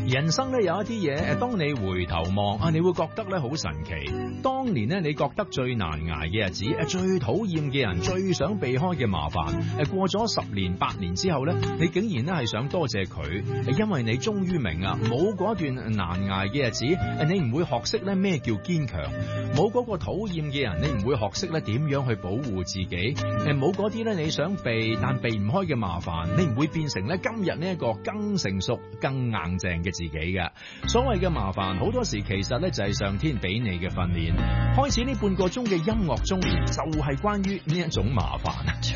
人生咧有一啲嘢，當你回頭望啊，你會覺得咧好神奇。當年咧你覺得最難捱嘅日子，最討厭嘅人，最想避開嘅麻煩，過咗10年8年之後咧，你竟然咧係想多謝佢，因為你終於明啊，冇嗰段難捱嘅日子，你唔會學識咧咩叫堅強，冇嗰個討厭嘅人，你唔會學識咧點樣去保護自己，冇嗰啲咧你想避但避唔開嘅麻煩，你唔會變成咧今日呢一個更成熟、更硬淨嘅自己嘅。所謂嘅麻煩，好多時其實咧就係上天俾你嘅訓練。開始呢半個鐘嘅音樂中，就係關於呢一種麻煩。